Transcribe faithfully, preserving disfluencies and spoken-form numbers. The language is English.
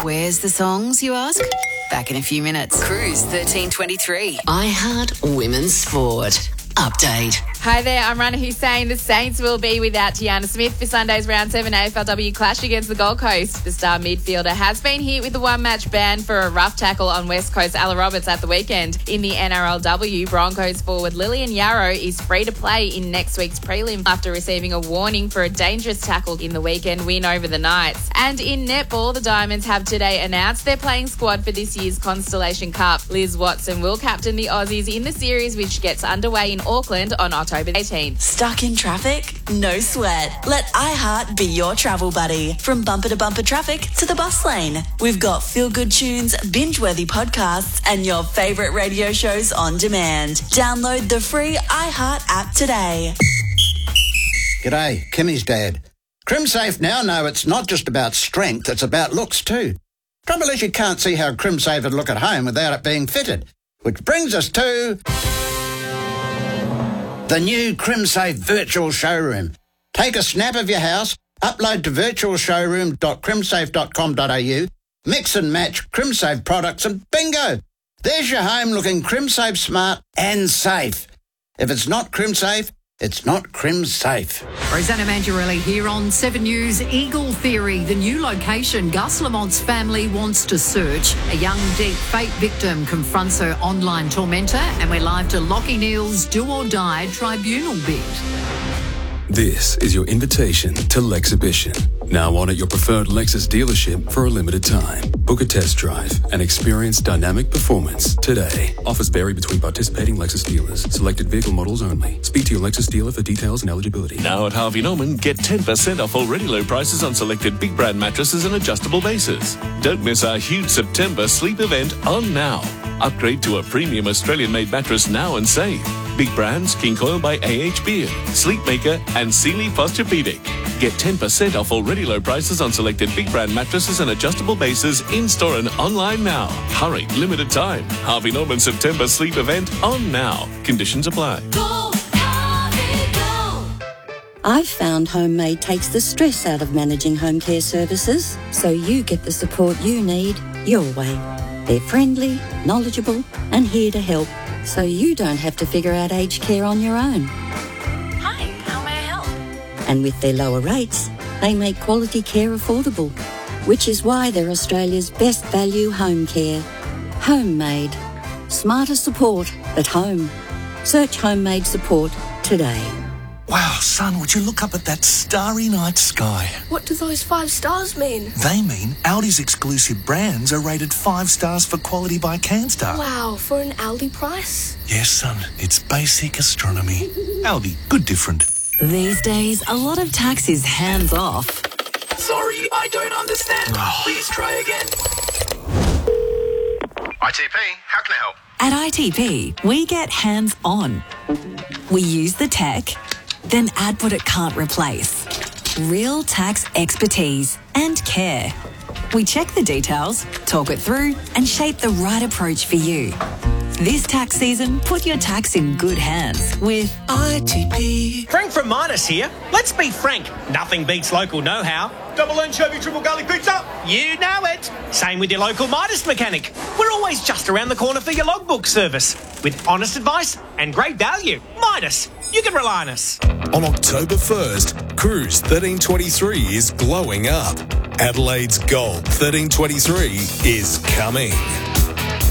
Where's the songs, you ask? Back in a few minutes. Cruise thirteen twenty-three. iHeart Women's Sport. Update. Hi there, I'm Rana Hussain. The Saints will be without Tiana Smith for Sunday's round seven A F L W clash against the Gold Coast. The star midfielder has been hit with a one-match ban for a rough tackle on West Coast Ella Roberts at the weekend. In the N R L W, Broncos forward Lillian Yarrow is free to play in next week's prelim after receiving a warning for a dangerous tackle in the weekend win over the Knights. And in netball, the Diamonds have today announced their playing squad for this year's Constellation Cup. Liz Watson will captain the Aussies in the series, which gets underway in Auckland on October eighteenth. Stuck in traffic? No sweat. Let iHeart be your travel buddy. From bumper to bumper traffic to the bus lane. We've got feel-good tunes, binge-worthy podcasts, and your favourite radio shows on demand. Download the free iHeart app today. G'day, Kimmy's dad. CrimSafe now know it's not just about strength, it's about looks too. Trouble is you can't see how CrimSafe would look at home without it being fitted. Which brings us to the new CrimSafe Virtual Showroom. Take a snap of your house, upload to virtual showroom dot crimsafe dot com dot a u, mix and match CrimSafe products and bingo! There's your home looking CrimSafe smart and safe. If it's not CrimSafe, it's not CrimSafe. Rosanna Mangiarelli here on Seven News. Eagle Theory, the new location Gus Lamont's family wants to search. A young deep fate victim confronts her online tormentor, and we're live to Lockie Neal's Do or Die tribunal bid. This is your invitation to Lexhibition. Now on at your preferred Lexus dealership for a limited time. Book a test drive and experience dynamic performance today. Offers vary between participating Lexus dealers. Selected vehicle models only. Speak to your Lexus dealer for details and eligibility. Now at Harvey Norman, get ten percent off already low prices on selected big brand mattresses and adjustable bases. Don't miss our huge September sleep event on now. Upgrade to a premium Australian-made mattress now and save. Big brands, King Coil by A H Beard, Sleepmaker and Sealy Posturepedic. Get ten percent off already low prices on selected big brand mattresses and adjustable bases in-store and online now. Hurry, limited time. Harvey Norman September sleep event on now. Conditions apply. Go, Harvey, go. I've found Homemade takes the stress out of managing home care services, so you get the support you need your way. They're friendly, knowledgeable and here to help, so you don't have to figure out aged care on your own. Hi, how may I help? And with their lower rates, they make quality care affordable, which is why they're Australia's best value home care. Homemade. Smarter support at home. Search Homemade support today. Wow, son, would you look up at that starry night sky? What do those five stars mean? They mean Aldi's exclusive brands are rated five stars for quality by CanStar. Wow, for an Aldi price? Yes, son, it's basic astronomy. Aldi, good different. These days, a lot of tax is hands-off. Sorry, I don't understand. Please try again. I T P, how can I help? At I T P, we get hands-on. We use the tech, then add what it can't replace. Real tax expertise and care. We check the details, talk it through, and shape the right approach for you. This tax season, put your tax in good hands with I T P. Frank from Midas here. Let's be frank, nothing beats local know-how. Double anchovy, triple garlic pizza. You know it. Same with your local Midas mechanic. We're always just around the corner for your logbook service. With honest advice and great value. Midas, you can rely on us. On October first, Cruise thirteen twenty-three is blowing up. Adelaide's Gold thirteen twenty-three is coming.